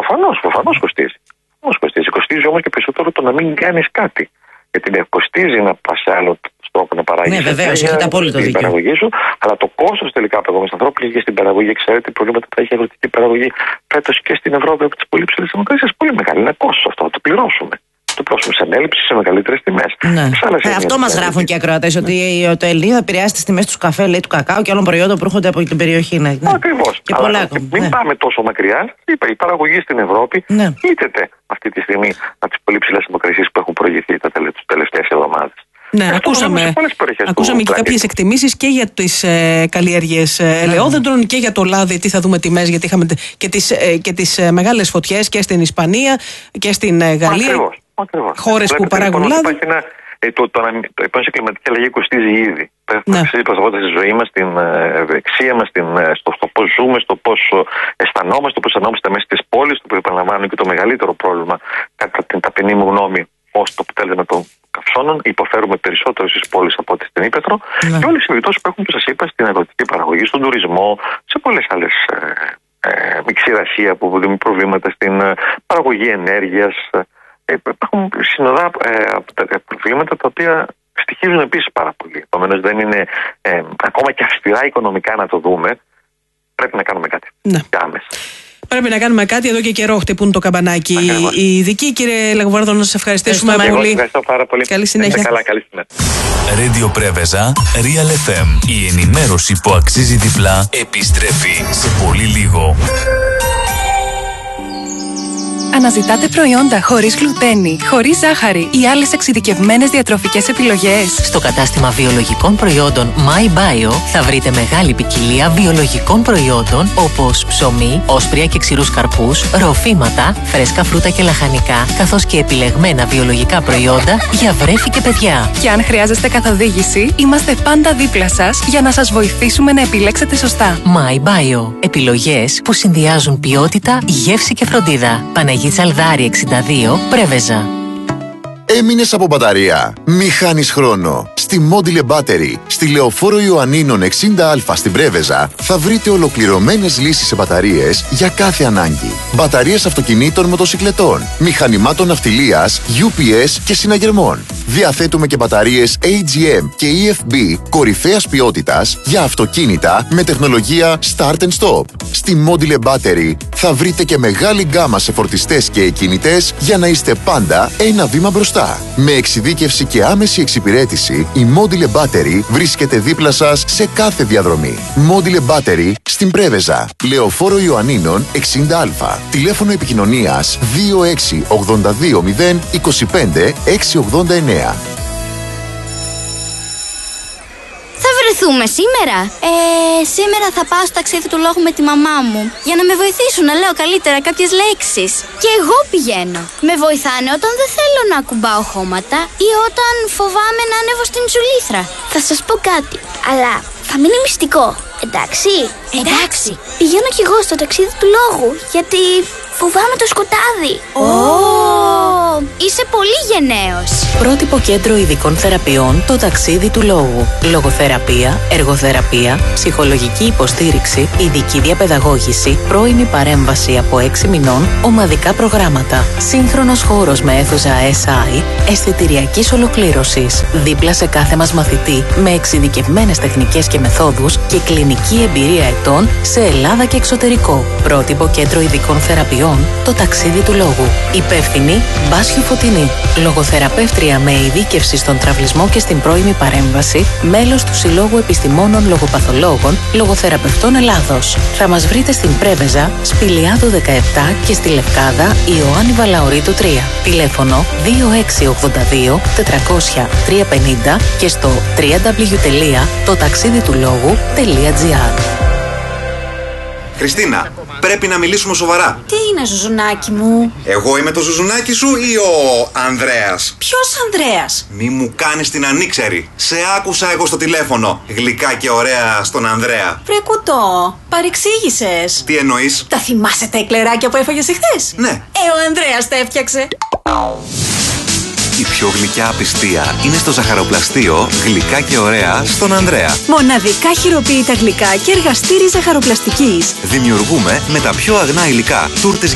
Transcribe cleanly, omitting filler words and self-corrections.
Προφανώς κοστίζει. Κοστίζει όμως και περισσότερο το να μην κάνεις κάτι. Γιατί κοστίζει να πας σε άλλο τρόπο να παράγεις. Ναι, βεβαίως, έχετε απόλυτο δίκιο. Την παραγωγή σου, αλλά το κόστος τελικά από στην ανθρώπινη και στην παραγωγή, ξέρετε τι προβλήματα θα έχει η αγροτική παραγωγή φέτος και στην Ευρώπη από τις πολύ ψηλές θερμοκρασίες. Πολύ μεγάλο. Είναι κόστος αυτό. Θα το πληρώσουμε. Το πρόσωπο σε ανέλυψη σε μεγαλύτερες τιμές. Ναι. Αυτό μας γράφουν και οι ακροατές, ότι το Ελλήνιο θα επηρεάσει τις τιμές του καφέ, λέει, του κακάου και άλλων προϊόντων που έρχονται από την περιοχή. Ναι. Ακριβώς. Μην πάμε τόσο μακριά. Είπα, η παραγωγή στην Ευρώπη πλήττεται αυτή τη στιγμή από τις πολύ ψηλές θερμοκρασίες που έχουν προηγηθεί τις τελευταίες εβδομάδες. Ναι, ακούσαμε και κάποιες εκτιμήσεις και για τις καλλιέργειες ελαιόδεντρων και για το λάδι. Τι θα δούμε τιμές, γιατί είχαμε και τις μεγάλες φωτιές και στην Ισπανία και στην Γαλλία. Χώρες που παράγουν λάδι. Η επόμενη κλιματική αλλαγή κοστίζει ήδη. Κοστίζει προσωπικά στη ζωή μας, στην ευεξία μας, στο πώς ζούμε, στο πώς αισθανόμαστε, πώς αισθανόμαστε μέσα στις πόλεις, που επαναλαμβάνω και το μεγαλύτερο πρόβλημα, κατά την ταπεινή μου γνώμη, ως το αποτέλεσμα των καυσώνων. Υποφέρουμε περισσότερο στις πόλεις από ό,τι στην Ήπεθρο. Και όλες οι επιπτώσεις που έχουν, που σας είπα, στην αγροτική παραγωγή, στον τουρισμό, σε πολλές άλλες ξηρασία που δημιουργούν προβλήματα στην παραγωγή ενέργειας. Υπάρχουν συνοδά προβλήματα τα οποία στοιχίζουν επίσης πάρα πολύ. Επομένως δεν είναι ακόμα και αυστηρά οικονομικά να το δούμε. Πρέπει να κάνουμε κάτι. Ναι. Πρέπει να κάνουμε κάτι, εδώ και καιρό χτυπούν το καμπανάκι οι ειδικοί. Κύριε Λαγοβάρδο, να σας ευχαριστήσουμε πολύ. Ευχαριστώ πάρα πολύ. Καλή συνέχεια. Καλή συνέχεια. Radio Πρέβεζα, Real FM. Η ενημέρωση που αξίζει διπλά επιστρέφει σε πολύ λίγο. Αναζητάτε προϊόντα χωρίς γλουτένη, χωρίς ζάχαρη ή άλλες εξειδικευμένες διατροφικές επιλογές? Στο κατάστημα βιολογικών προϊόντων My Bio θα βρείτε μεγάλη ποικιλία βιολογικών προϊόντων όπως ψωμί, όσπρια και ξηρούς καρπούς, ροφήματα, φρέσκα φρούτα και λαχανικά, καθώς και επιλεγμένα βιολογικά προϊόντα για βρέφη και παιδιά. Και αν χρειάζεστε καθοδήγηση, είμαστε πάντα δίπλα σας για να σας βοηθήσουμε να επιλέξετε σωστά. My Bio. Επιλογές που συνδυάζουν ποιότητα, γεύση και φροντίδα. Παναγία Τσαλδάρη 62, Πρέβεζα. Έμεινες από μπαταρία? Μη χάνεις χρόνο. Στη Module Battery, στη Λεωφόρο Ιωαννίνων 60Α στην Πρέβεζα, θα βρείτε ολοκληρωμένες λύσεις σε μπαταρίες για κάθε ανάγκη. Μπαταρίες αυτοκινήτων, μοτοσικλετών, μηχανημάτων ναυτιλίας, UPS και συναγερμών. Διαθέτουμε και μπαταρίες AGM και EFB κορυφαίας ποιότητας για αυτοκίνητα με τεχνολογία Start and Stop. Στη Module Battery θα βρείτε και μεγάλη γκάμα σε φορτιστές και εκκινητές για να είστε πάντα ένα βήμα μπροστά. Με εξειδίκευση και άμεση εξυπηρέτηση, η Module Battery βρίσκεται δίπλα σας σε κάθε διαδρομή. Module Battery στην Πρέβεζα, Λεωφόρο Ιωαννίνων 60Α. Τηλέφωνο επικοινωνίας 2682 025 689. Βρεθούμε σήμερα. Σήμερα θα πάω στο ταξίδι του λόγου με τη μαμά μου για να με βοηθήσουν να λέω καλύτερα κάποιες λέξεις. Και εγώ πηγαίνω. Με βοηθάνε όταν δεν θέλω να ακουμπάω χώματα ή όταν φοβάμαι να ανέβω στην τσουλήθρα. Θα σας πω κάτι, αλλά θα μείνει μυστικό. Εντάξει? Εντάξει. Πηγαίνω κι εγώ στο ταξίδι του λόγου, γιατί φοβάμαι το σκοτάδι. Είσαι πολύ γενναίος. Πρότυπο κέντρο ειδικών θεραπείων, το ταξίδι του λόγου. Λογοθεραπεία, εργοθεραπεία, ψυχολογική υποστήριξη, ειδική διαπαιδαγώγηση, πρώιμη παρέμβαση από 6 μηνών, ομαδικά προγράμματα. Σύγχρονος χώρος με αίθουσα SI, αισθητηριακής ολοκλήρωσης. Δίπλα σε κάθε μας μαθητή, με εξειδικευμένες τεχνικές και μεθόδους και κλινική εμπειρία ετών σε Ελλάδα και εξωτερικό. Πρότυπο κέντρο ειδικών θεραπείων, το ταξίδι του λόγου. Υπεύθυνη Μπάσιο Φωτεινή. Λογοθεραπεύτρια με ειδίκευση στον τραυλισμό και στην πρώιμη παρέμβαση, μέλος του Συλλόγου Επιστημόνων Λογοπαθολόγων Λογοθεραπευτών Ελλάδος. Θα μας βρείτε στην Πρέβεζα, Σπηλιάδο 17 και στη Λευκάδα Ιωάννη Βαλαωρίτου 3. Τηλέφωνο 2682 400 350 και στο www.totaxiditulogou.gr. Χριστίνα, πρέπει να μιλήσουμε σοβαρά. Τι είναι, Ζουζουνάκι μου? Εγώ είμαι το Ζουζουνάκι σου ή ο Ανδρέας? Ποιος Ανδρέας? Μη μου κάνεις την ανήξερη. Σε άκουσα εγώ στο τηλέφωνο. Γλυκά και ωραία στον Ανδρέα. Βρε κουτό, παρεξήγησες. Τι εννοείς? Τα θυμάσαι τα εκλεράκια που έφαγες εχθές? Ναι. Ο Ανδρέας τα έφτιαξε. Η πιο γλυκιά απιστία είναι στο ζαχαροπλαστείο Γλυκά και ωραία στον Ανδρέα. Μοναδικά χειροποίητα γλυκά και εργαστήρι ζαχαροπλαστικής. Δημιουργούμε με τα πιο αγνά υλικά τούρτες